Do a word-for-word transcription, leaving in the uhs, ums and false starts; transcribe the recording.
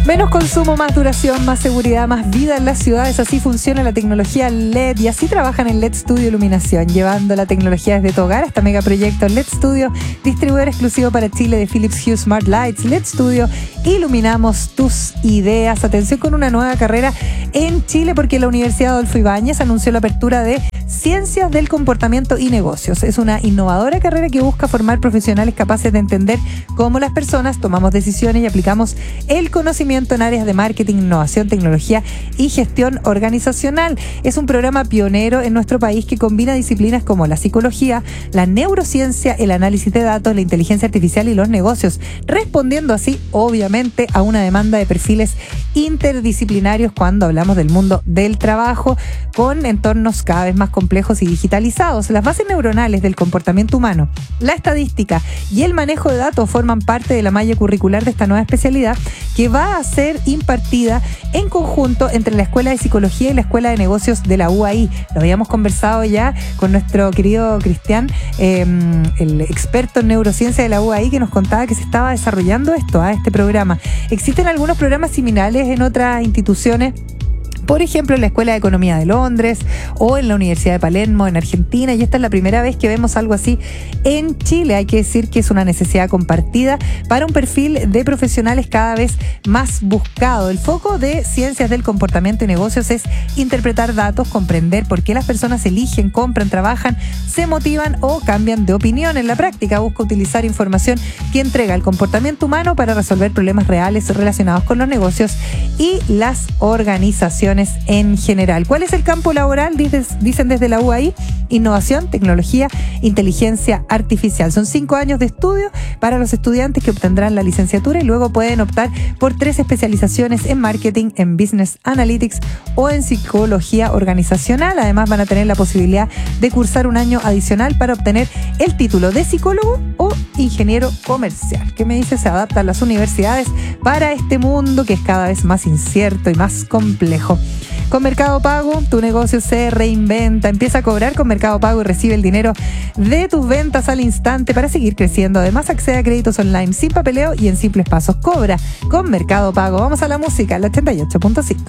Menos consumo, más duración, más seguridad, más vida en las ciudades. Así funciona la tecnología L E D y así trabajan en L E D Studio Iluminación, llevando la tecnología desde tu hogar hasta megaproyecto. L E D Studio, distribuidor exclusivo para Chile de Philips Hue Smart Lights. L E D Studio, iluminamos tus ideas. Atención con una nueva carrera en Chile porque la Universidad Adolfo Ibáñez anunció la apertura de Ciencias del Comportamiento y Negocios. Es una innovadora carrera que busca formar profesionales capaces de entender cómo las personas tomamos decisiones y aplicamos el conocimiento en áreas de marketing, innovación, tecnología y gestión organizacional. Es un programa pionero en nuestro país que combina disciplinas como la psicología, la neurociencia, el análisis de datos, la inteligencia artificial y los negocios, respondiendo así, obviamente, a una demanda de perfiles interdisciplinarios cuando hablamos del mundo del trabajo, con entornos cada vez más complejos y digitalizados. Las bases neuronales del comportamiento humano, la estadística y el manejo de datos forman parte de la malla curricular de esta nueva especialidad que va a ser impartida en conjunto entre la Escuela de Psicología y la Escuela de Negocios de la U A I. Lo habíamos conversado ya con nuestro querido Cristian, eh, el experto en neurociencia de la U A I, que nos contaba que se estaba desarrollando esto, a este programa. Existen algunos programas similares en otras instituciones, por ejemplo, en la Escuela de Economía de Londres o en la Universidad de Palermo en Argentina, y esta es la primera vez que vemos algo así en Chile. Hay que decir que es una necesidad compartida para un perfil de profesionales cada vez más buscado. El foco de Ciencias del Comportamiento y Negocios es interpretar datos, comprender por qué las personas eligen, compran, trabajan, se motivan o cambian de opinión. En la práctica busca utilizar información que entrega el comportamiento humano para resolver problemas reales relacionados con los negocios y las organizaciones en general. ¿Cuál es el campo laboral? Dicen desde la U A I: innovación, tecnología, inteligencia artificial. Son cinco años de estudio para los estudiantes que obtendrán la licenciatura y luego pueden optar por tres especializaciones en marketing, en business analytics o en psicología organizacional. Además van a tener la posibilidad de cursar un año adicional para obtener el título de psicólogo o ingeniero comercial. ¿Qué me dice? Se adaptan las universidades para este mundo que es cada vez más incierto y más complejo. Con Mercado Pago, tu negocio se reinventa. Empieza a cobrar con Mercado Pago y recibe el dinero de tus ventas al instante para seguir creciendo. Además, accede a créditos online sin papeleo y en simples pasos. Cobra con Mercado Pago. Vamos a la música, el ochenta y ocho punto cinco.